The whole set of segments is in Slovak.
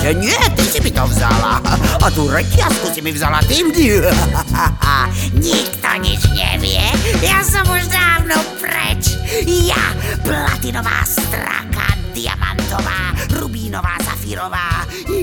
Nie, ty si mi to vzala. A tú reťazku si mi vzala ty. Nikto nič nevie. Ja som už dávno preč. Ja, platinová straka, diamantová, rubínová, zafírová.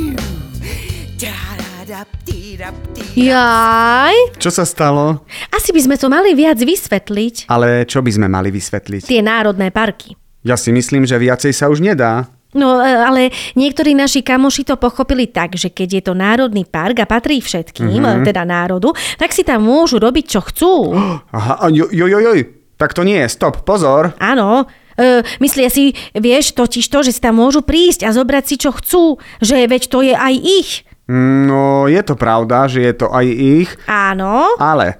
Jaj. Čo sa stalo? Asi by sme to mali viac vysvetliť. Ale čo by sme mali vysvetliť? Tie národné parky. Ja si myslím, že viacej sa už nedá. No, ale niektorí naši kamoši to pochopili tak, že keď je to národný park a patrí všetkým, teda národu, tak si tam môžu robiť, čo chcú. Aha, joj. Tak to nie je, stop, pozor. Áno, myslia si, vieš, totiž to, že si tam môžu prísť a zobrať si, čo chcú, že veď to je aj ich. No, je to pravda, že je to aj ich. Áno. Ale.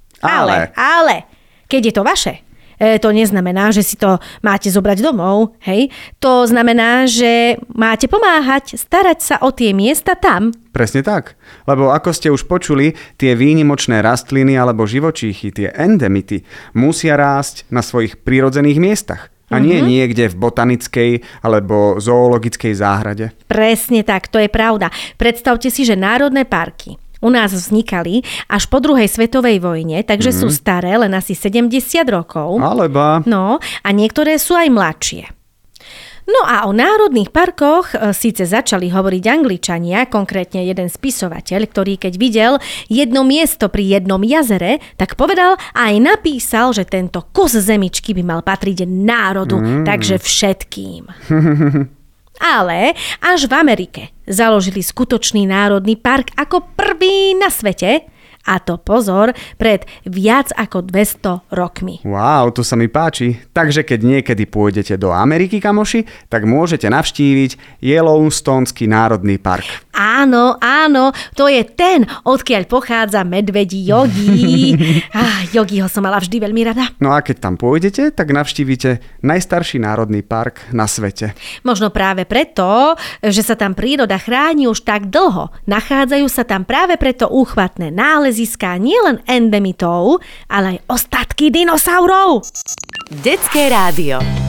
Keď je to vaše, to neznamená, že si to máte zobrať domov, hej? To znamená, že máte pomáhať, starať sa o tie miesta tam. Presne tak. Lebo ako ste už počuli, tie výnimočné rastliny alebo živočíchy, tie endemity, musia rásť na svojich prírodzených miestach. A nie niekde v botanickej alebo zoologickej záhrade. Presne tak, to je pravda. Predstavte si, že národné parky u nás vznikali až po druhej svetovej vojne, takže sú staré len asi 70 rokov. Alebo... No, a niektoré sú aj mladšie. No a o národných parkoch síce začali hovoriť Angličania, konkrétne jeden spisovateľ, ktorý keď videl jedno miesto pri jednom jazere, tak povedal a aj napísal, že tento kus zemičky by mal patriť národu, takže všetkým. Ale až v Amerike založili skutočný národný park ako prvý na svete, a to pozor, pred viac ako 200 rokmi. Wow, to sa mi páči. Takže keď niekedy pôjdete do Ameriky, kamoši, tak môžete navštíviť Yellowstonský národný park. Áno, to je ten, odkiaľ pochádza medvedí Yogi. Yogiho som mala vždy veľmi rada. No a keď tam pôjdete, tak navštívite najstarší národný park na svete. Možno práve preto, že sa tam príroda chráni už tak dlho. Nachádzajú sa tam práve preto úchvatné náleziská nielen endemitov, ale aj ostatky dinosaurov. Detské rádio.